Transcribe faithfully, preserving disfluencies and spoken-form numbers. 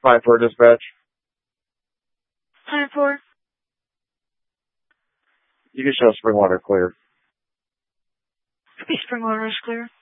Five four dispatch. Time for. You can show spring water clear. Spring water is clear.